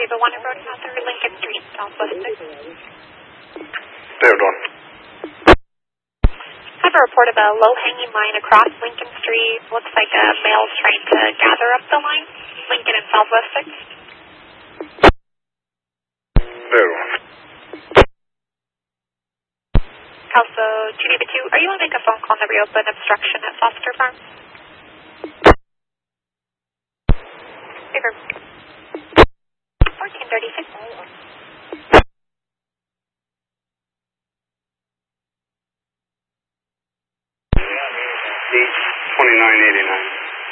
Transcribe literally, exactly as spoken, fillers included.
Viva one Road, Mather, Lincoln Street, Southwest six. There, Dawn. I have a report of a low-hanging line across Lincoln Street. Looks like a male's trying to gather up the line. Lincoln and Southwest six. There, Dawn. Also, two Viva two, are you going to make a phone call to reopen obstruction at Foster Farm? Viva. fourteen thirty-six. East twenty-nine eighty-nine.